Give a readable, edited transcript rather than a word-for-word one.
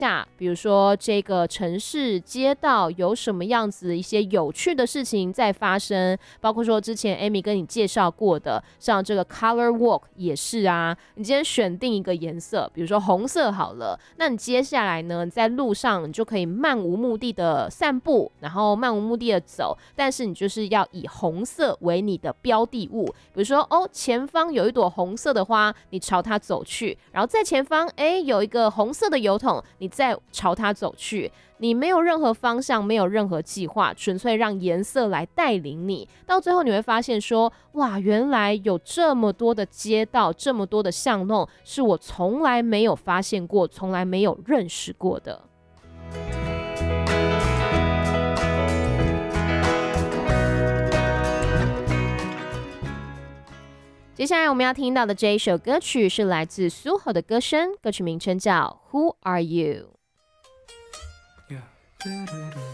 下，比如说这个城市街道有什么样子一些有趣的事情在发生，包括说之前 Amy 跟你介绍过的，像这个 Color Walk 也是啊。你今天选定一个颜色，比如说红色好了，那你接下来呢，在路上你就可以漫无目的的散步，然后漫无目的的走，但是你就是要以红色为你的标的物，比如说前方有一朵红色的花，你朝它走去，然后在前方有一个红色的油桶，你再朝它走去。你没有任何方向，没有任何计划，纯粹让颜色来带领你。到最后你会发现说，哇，原来有这么多的街道，这么多的巷弄，是我从来没有发现过，从来没有认识过的。接下来我们要听到的这一首歌曲是来自苏荷的歌声，歌曲名称叫 Who Are You。